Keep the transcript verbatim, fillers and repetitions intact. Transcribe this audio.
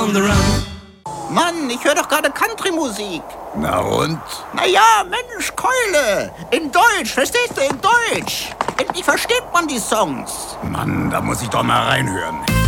on the run. Mann, ich höre doch gerade Country-Musik. Na und? Naja, Mensch, Keule. In Deutsch, verstehst du, in Deutsch. Endlich versteht man die Songs. Mann, da muss ich doch mal reinhören.